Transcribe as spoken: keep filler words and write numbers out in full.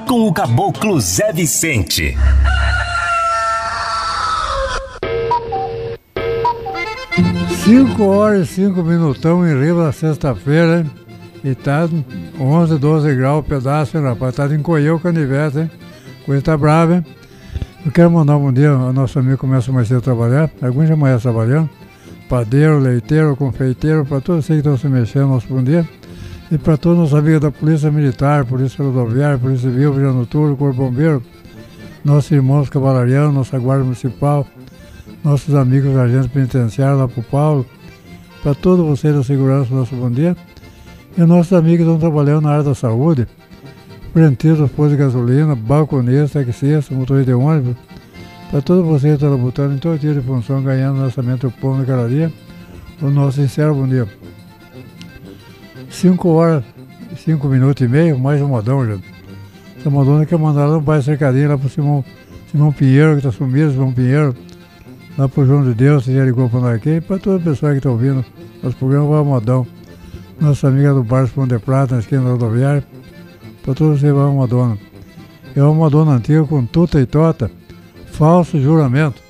com o Caboclo Zé Vicente. Cinco horas e cinco minutão em Rio na sexta-feira, hein? E tá onze, doze graus o pedaço, hein, rapaz? Tá de encolher o canivete, hein? Coisa tá brava, hein? Eu quero mandar um bom dia ao nosso amigo que começa mais cedo a trabalhar, alguns já amanhã trabalhando, padeiro, leiteiro, confeiteiro, para todos vocês que estão se mexendo, nosso bom dia. E para todos os amigos da Polícia Militar, Polícia Rodoviária, Polícia Civil, Vigilante Noturno, Corpo Bombeiro, nossos irmãos cavalarianos, nossa Guarda Municipal, nossos amigos agentes penitenciários lá pro Paulo, para todos vocês da segurança, nosso bom dia. E nossos amigos que estão trabalhando na área da saúde, frentistas, postos de gasolina, balconistas, taxistas, motoristas de ônibus, para todos vocês que estão botando em todo tipo de função, ganhando lançamento do pão de cada dia, o nosso sincero bom dia. cinco horas, cinco minutos e meio, mais um modão, gente. Essa modona que mandaram um bairro cercadinho lá pro Simão, Simão Pinheiro, que está sumido, Simão Pinheiro, lá pro João de Deus, que já ligou para nós aqui, e para toda a pessoa que está ouvindo nosso programa, vai modão. Nossa amiga do Bar Pão de Prata, na esquina da rodoviária, para todos vocês vai uma dona. É uma dona antiga com tuta e tota, falso juramento.